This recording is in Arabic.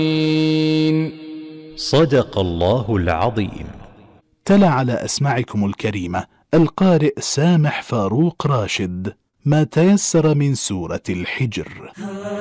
صدق الله العظيم. تلا على أسماعكم الكريمة القارئ سامح فاروق راشد ما تيسر من سورة الحجر.